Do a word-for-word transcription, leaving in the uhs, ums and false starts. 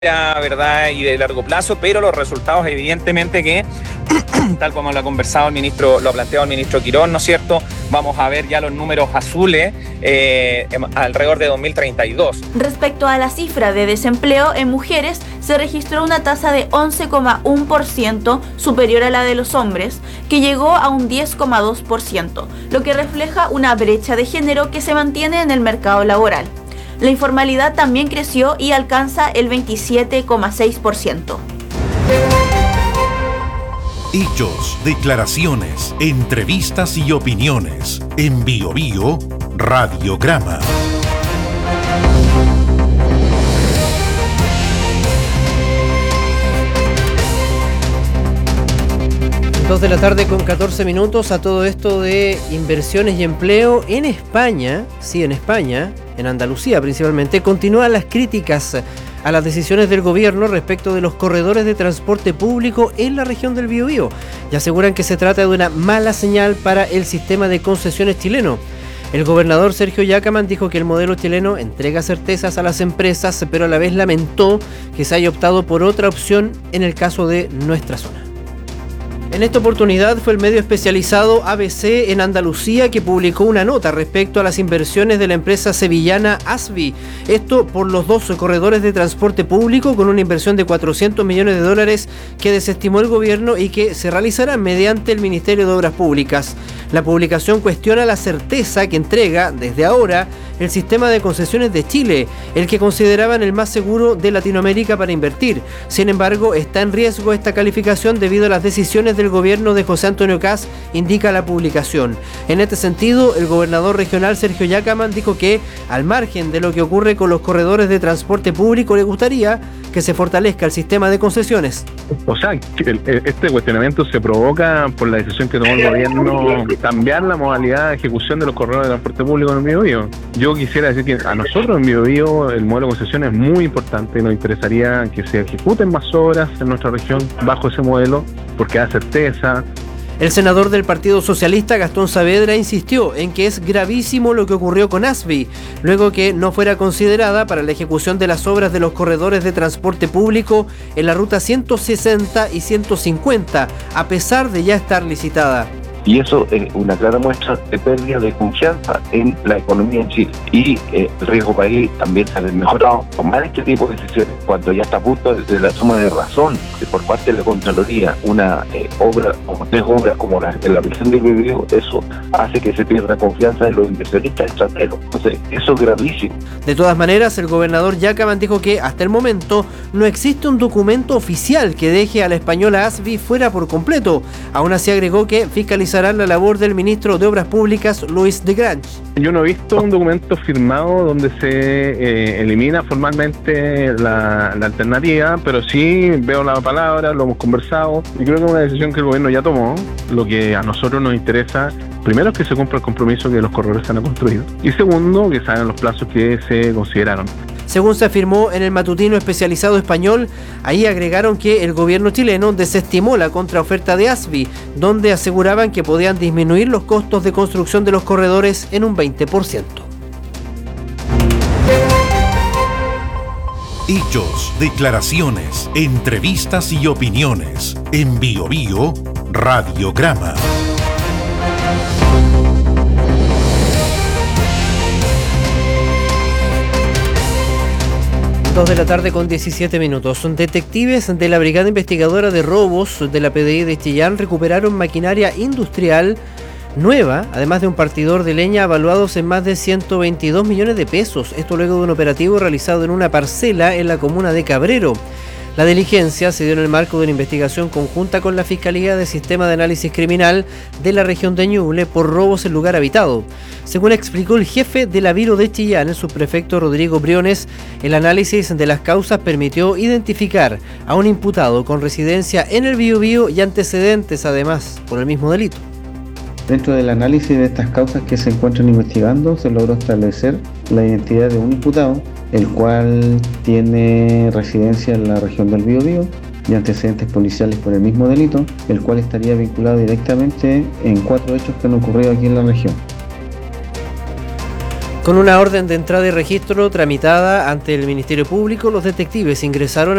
verdad y de largo plazo, pero los resultados evidentemente que tal como lo ha conversado el ministro, lo ha planteado el ministro Quirón, ¿no es cierto? Vamos a ver ya los números azules eh, alrededor de dos mil treinta y dos. Respecto a la cifra de desempleo en mujeres, se registró una tasa de once coma uno por ciento superior a la de los hombres, que llegó a un diez coma dos por ciento, lo que refleja una brecha de género que se mantiene en el mercado laboral. La informalidad también creció y alcanza el veintisiete coma seis por ciento. Hechos, declaraciones, entrevistas y opiniones. En Bio Bio, Radiograma. Dos de la tarde con catorce minutos. A todo esto de inversiones y empleo en España, sí, en España, en Andalucía principalmente, continúan las críticas a las decisiones del gobierno respecto de los corredores de transporte público en la región del Biobío y aseguran que se trata de una mala señal para el sistema de concesiones chileno. El gobernador Sergio Yacamán dijo que el modelo chileno entrega certezas a las empresas, pero a la vez lamentó que se haya optado por otra opción en el caso de nuestra zona. En esta oportunidad fue el medio especializado A B C en Andalucía que publicó una nota respecto a las inversiones de la empresa sevillana Asvi. Esto por los dos corredores de transporte público con una inversión de cuatrocientos millones de dólares que desestimó el gobierno y que se realizará mediante el Ministerio de Obras Públicas. La publicación cuestiona la certeza que entrega desde ahora el sistema de concesiones de Chile, el que consideraban el más seguro de Latinoamérica para invertir. Sin embargo, está en riesgo esta calificación debido a las decisiones del gobierno de José Antonio Kast, indica la publicación. En este sentido, el gobernador regional Sergio Yacamán dijo que, al margen de lo que ocurre con los corredores de transporte público, le gustaría que se fortalezca el sistema de concesiones. O sea, este cuestionamiento se provoca por la decisión que tomó el gobierno de cambiar la modalidad de ejecución de los corredores de transporte público en el Biobío. Yo quisiera decir que a nosotros en Biobío el modelo de concesión es muy importante y nos interesaría que se ejecuten más obras en nuestra región bajo ese modelo porque da certeza. El senador del Partido Socialista, Gastón Saavedra, insistió en que es gravísimo lo que ocurrió con Asvi, luego que no fuera considerada para la ejecución de las obras de los corredores de transporte público en la ruta ciento sesenta y ciento cincuenta, a pesar de ya estar licitada. Y eso es una clara muestra de pérdida de confianza en la economía en Chile. Y eh, el riesgo país también se ha mejorado. Tomar este tipo de decisiones cuando ya está a punto de, de la suma de razón de por parte de la Contraloría, una eh, obra, como tres obras como la, en la prisión del Biobío, eso hace que se pierda confianza en los inversionistas extranjeros. Entonces, eso es gravísimo. De todas maneras, el gobernador Yacamán dijo que hasta el momento no existe un documento oficial que deje a la española Asvi fuera por completo. Aún así agregó que fiscalizará la labor del ministro de Obras Públicas, Luis de Grange. Yo no he visto un documento firmado donde se eh, elimina formalmente la, la alternativa, pero sí veo la palabra, lo hemos conversado y creo que es una decisión que el gobierno ya tomó. Lo que a nosotros nos interesa, primero, es que se cumpla el compromiso que los corredores se han construido y segundo, que salgan los plazos que se consideraron. Según se afirmó en el matutino especializado español, ahí agregaron que el gobierno chileno desestimó la contraoferta de Asvi, donde aseguraban que podían disminuir los costos de construcción de los corredores en un veinte por ciento. Hechos, declaraciones, entrevistas y opiniones. En Bio Bio, Radiograma. Dos de la tarde con diecisiete minutos. Detectives de la Brigada Investigadora de Robos de la P D I de Chillán recuperaron maquinaria industrial nueva, además de un partidor de leña evaluados en más de ciento veintidós millones de pesos. Esto luego de un operativo realizado en una parcela en la comuna de Cabrero. La diligencia se dio en el marco de una investigación conjunta con la Fiscalía de Sistema de Análisis Criminal de la región de Ñuble por robos en lugar habitado. Según explicó el jefe de la Biro de Chillán, el subprefecto Rodrigo Briones, el análisis de las causas permitió identificar a un imputado con residencia en el Biobío y antecedentes además por el mismo delito. Dentro del análisis de estas causas que se encuentran investigando, se logró establecer la identidad de un imputado, el cual tiene residencia en la región del Biobío y antecedentes policiales por el mismo delito, el cual estaría vinculado directamente en cuatro hechos que han ocurrido aquí en la región. Con una orden de entrada y registro tramitada ante el Ministerio Público, los detectives ingresaron